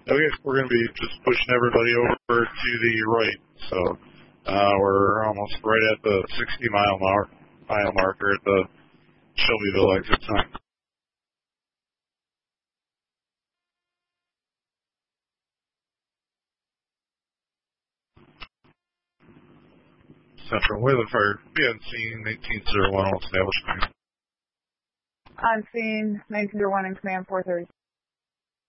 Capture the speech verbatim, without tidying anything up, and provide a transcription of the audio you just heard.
Okay, we're going to be just pushing everybody over to the right. So uh, we're almost right at the sixty mile mark, mile marker at the Shelbyville exit sign. Central Weather Fire, be on scene eighteen oh one, establishment. On scene nineteen oh one in command four thirty.